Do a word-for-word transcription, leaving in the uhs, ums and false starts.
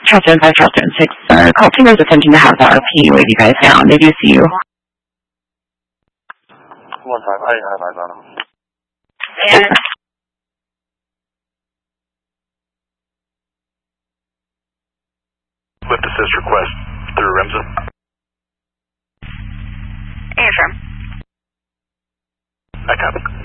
Charleston five, Charleston six. Uh, call team is attempting to have the R P wave you guys down. They do see you. one five, I have eyes on him. And Lift assist request through Remza. Affirm. I copy.